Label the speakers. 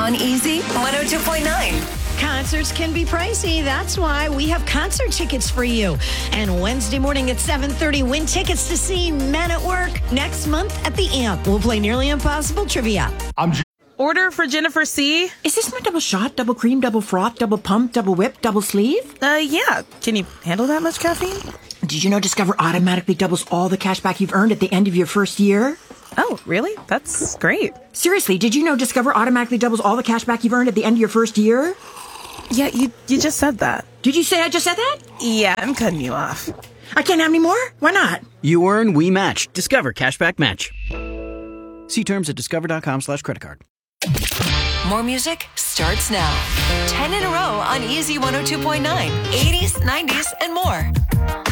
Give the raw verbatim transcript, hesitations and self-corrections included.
Speaker 1: on Easy one oh two point nine.
Speaker 2: Concerts can be pricey. That's why we have concert tickets for you. And Wednesday morning at seven thirty, win tickets to see Men at Work next month at the Amp. We'll play Nearly Impossible Trivia.
Speaker 3: I'm
Speaker 4: Order for Jennifer C.
Speaker 5: Is this my double shot, double cream, double froth, double pump, double whip, double sleeve?
Speaker 4: Uh, yeah. Can you handle that much caffeine?
Speaker 5: Did you know Discover automatically doubles all the cash back you've earned at the end of your first year?
Speaker 4: Oh, really? That's great.
Speaker 5: Seriously, did you know Discover automatically doubles all the cash back you've earned at the end of your first year?
Speaker 4: Yeah, you you just said that.
Speaker 5: Did you say I just said that?
Speaker 4: Yeah, I'm cutting you off.
Speaker 5: I can't have any more? Why not?
Speaker 6: You earn, we match. Discover Cashback Match. See terms at discover.com slash credit card.
Speaker 1: More music starts now. ten in a row on Easy one oh two point nine. eighties, nineties, and more.